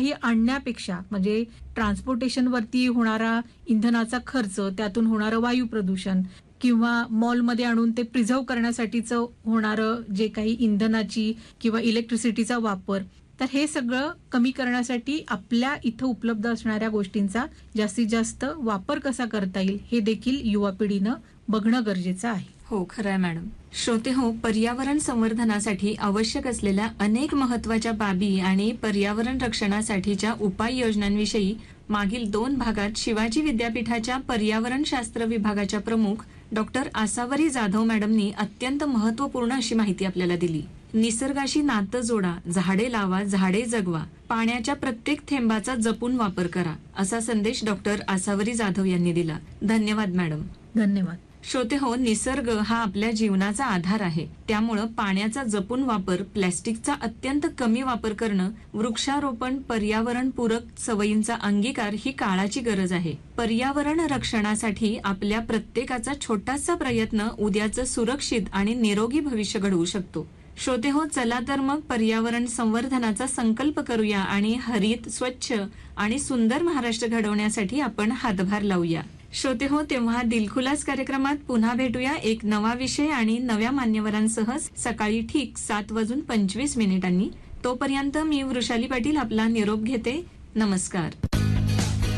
काही आणण्यापेक्षा म्हणजे ट्रान्सपोर्टेशनवरती होणारा इंधनाचा खर्च, त्यातून होणारं वायू प्रदूषण किंवा मॉलमध्ये आणून ते प्रिझर्व्ह करण्यासाठीचं होणारं जे काही इंधनाची किंवा इलेक्ट्रिसिटीचा वापर, तर हे सगळं कमी करण्यासाठी आपल्या इथं उपलब्ध असणाऱ्या गोष्टींचा जास्तीत जास्त वापर कसा करता येईल हे देखील युवा पिढीनं बघणं गरजेचं आहे. हो, खरं आहे मॅडम. श्रोते हो, पर्यावरण संवर्धनासाठी आवश्यक असलेल्या अनेक महत्वाच्या बाबी आणि पर्यावरण रक्षणासाठीच्या उपाययोजनांविषयी मागील 2 भागात शिवाजी विद्यापीठाच्या पर्यावरण शास्त्र विभागाच्या प्रमुख डॉक्टर आसावरी जाधव मॅडमनी अत्यंत महत्वपूर्ण अशी माहिती आपल्याला दिली. निसर्गाशी नातं जोडा, झाडे लावा, झाडे जगवा, पाण्याच्या प्रत्येक थेंबाचा जपून वापर करा, असा संदेश डॉक्टर आसावरी जाधव यांनी दिला. धन्यवाद मॅडम. धन्यवाद. श्रोते हो, निसर्ग हा आपल्या जीवनाचा आधार आहे. त्यामुळं पाण्याचा जपून वापर, प्लॅस्टिकचा अत्यंत कमी वापर करणं, वृक्षारोपण, पर्यावरण पूरक सवयींचा अंगीकार ही काळाची गरज आहे. पर्यावरण रक्षणासाठी आपल्या प्रत्येकाचा छोटासा प्रयत्न उद्याचं सुरक्षित आणि निरोगी भविष्य घडवू शकतो. श्रोते हो, चला तर मग पर्यावरण संवर्धनाचा संकल्प करूया आणि हरित, स्वच्छ आणि सुंदर महाराष्ट्र घडवण्यासाठी आपण हातभार लावूया. श्रोते हो, तेव्हा दिलखुलास कार्यक्रमात पुन्हा भेटूया एक नवा विषय आणि नव्या मान्यवरांसह सकाळी ठीक 7:25 तोपर्यंत मी वृषाली पाटील आपला निरोप घेते. नमस्कार.